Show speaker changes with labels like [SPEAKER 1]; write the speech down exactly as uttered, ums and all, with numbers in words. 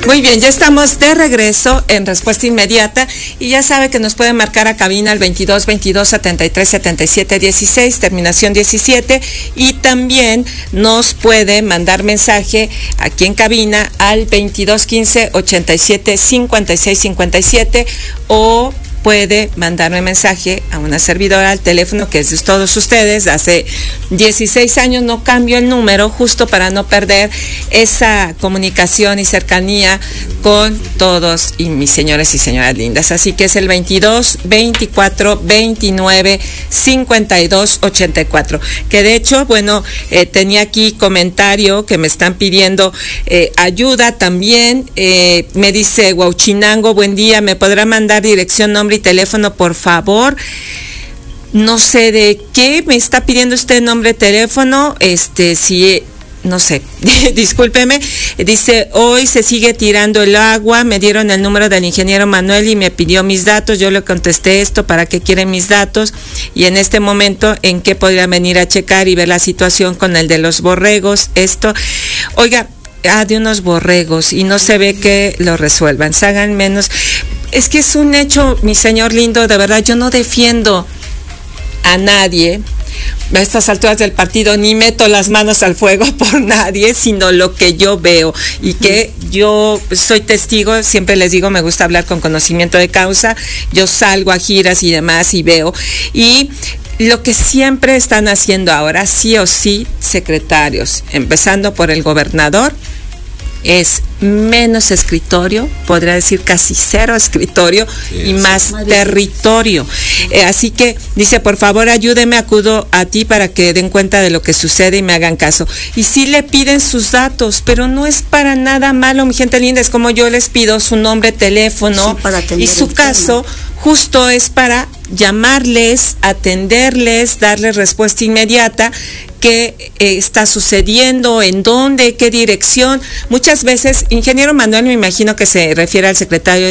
[SPEAKER 1] Muy bien, ya estamos de regreso en Respuesta Inmediata y ya sabe que nos puede marcar a cabina al veintidós veintidós setenta y tres setenta y siete dieciséis, terminación diecisiete, y también nos puede mandar mensaje aquí en cabina al veintidós quince ochenta y siete cincuenta y seis cincuenta y siete, o puede mandarme mensaje a una servidora al teléfono que es de todos ustedes. Hace dieciséis años no cambio el número justo para no perder esa comunicación y cercanía con todos y mis señores y señoras lindas. Así que es el veintidós veinticuatro veintinueve cincuenta y dos ochenta y cuatro. Que de hecho, bueno, eh, tenía aquí comentario que me están pidiendo eh, ayuda también. Eh, me dice Huauchinango, buen día, ¿me podrá mandar dirección, nombre y teléfono, por favor? No sé de qué me está pidiendo usted nombre, teléfono, este, si, no sé, discúlpeme. Dice, hoy se sigue tirando el agua, me dieron el número del ingeniero Manuel y me pidió mis datos, yo le contesté esto, ¿para qué quieren mis datos? Y en este momento, ¿en qué podrían venir a checar y ver la situación con el de los borregos? Esto, oiga, ah, de unos borregos, y no se ve que lo resuelvan, se hagan menos. Es que es un hecho, mi señor lindo, de verdad, yo no defiendo a nadie. A estas alturas del partido ni meto las manos al fuego por nadie, sino lo que yo veo y que yo soy testigo. Siempre les digo, me gusta hablar con conocimiento de causa. Yo salgo a giras y demás y veo. Y lo que siempre están haciendo ahora, sí o sí, secretarios, empezando por el gobernador, es menos escritorio, podría decir casi cero escritorio, sí, y más territorio. Eh, así que dice, por favor ayúdeme, acudo a ti para que den cuenta de lo que sucede y me hagan caso. Y sí le piden sus datos, pero no es para nada malo, mi gente linda, es como yo les pido su nombre, teléfono, sí, y su caso justo es para llamarles, atenderles, darles respuesta inmediata. ¿Qué eh, está sucediendo? ¿En dónde? ¿Qué dirección? Muchas veces, ingeniero Manuel, me imagino que se refiere al secretario